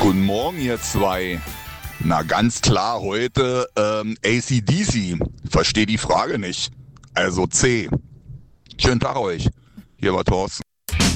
Guten Morgen, ihr zwei. Na, ganz klar heute AC/DC. Versteh die Frage nicht. Also C. Schönen Tag euch. Hier war Thorsten.